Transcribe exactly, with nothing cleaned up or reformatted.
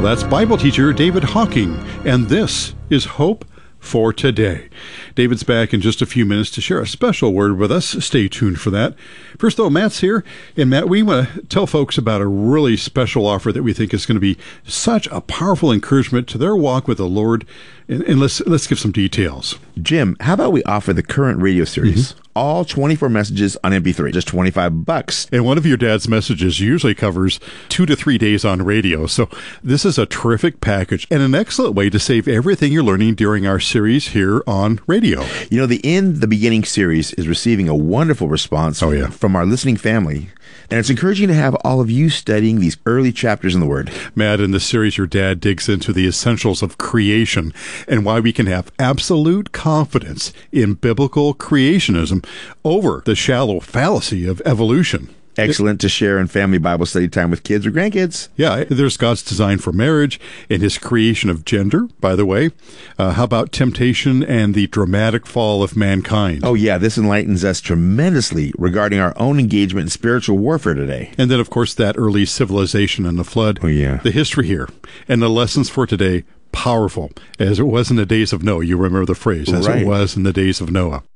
Well, that's Bible teacher David Hocking, and this is Hope for Today. David's back in just a few minutes to share a special word with us. Stay tuned for that. First, though, Matt's here. And Matt, we want to tell folks about a really special offer that we think is going to be such a powerful encouragement to their walk with the Lord. And, and let's let's give some details. Jim, how about we offer the current radio series? Mm-hmm. All twenty-four messages on M P three, just twenty-five bucks. And one of your dad's messages usually covers two to three days on radio. So this is a terrific package and an excellent way to save everything you're learning during our series here on radio. You know, the In the Beginning series is receiving a wonderful response oh, yeah. from our listening family. And it's encouraging to have all of you studying these early chapters in the Word. Matt, in the series, your dad digs into the essentials of creation and why we can have absolute confidence in biblical creationism over the shallow fallacy of evolution. Excellent to share in family Bible study time with kids or grandkids. Yeah, there's God's design for marriage and his creation of gender, by the way. Uh, how about temptation and the dramatic fall of mankind? Oh, yeah, this enlightens us tremendously regarding our own engagement in spiritual warfare today. And then, of course, that early civilization and the flood. Oh, yeah. The history here and the lessons for today, powerful, as it was in the days of Noah. You remember the phrase, as right. it was in the days of Noah.